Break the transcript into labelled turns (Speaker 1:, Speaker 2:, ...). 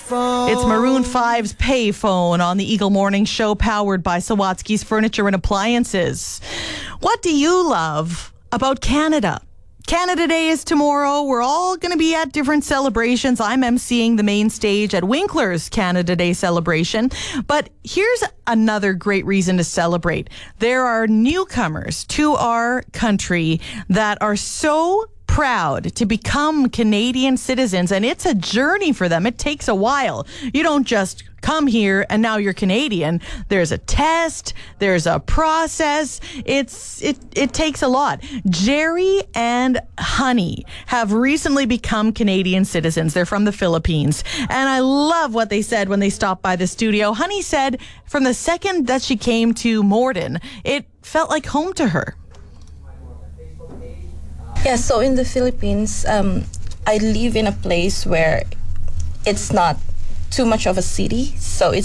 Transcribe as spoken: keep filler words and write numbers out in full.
Speaker 1: Payphone.
Speaker 2: It's Maroon five's Payphone on the Eagle Morning Show, powered by Sawatsky's Furniture and Appliances. What do you love about Canada? Canada Day is tomorrow. We're all going to be at different celebrations. I'm emceeing the main stage at Winkler's Canada Day celebration. But here's another great reason to celebrate. There are newcomers to our country that are so proud to become Canadian citizens, and it's a journey for them. It takes a while. You don't just come here and now you're Canadian. There's a test, there's a process. It's it it takes a lot. Jerry and Honey have recently become Canadian citizens. They're from the Philippines, and I love what they said when they stopped by the studio. Honey said from the second that she came to Morden, it felt like home to her.
Speaker 3: Yeah, so in the Philippines, um, I live in a place where it's not too much of a city, so it's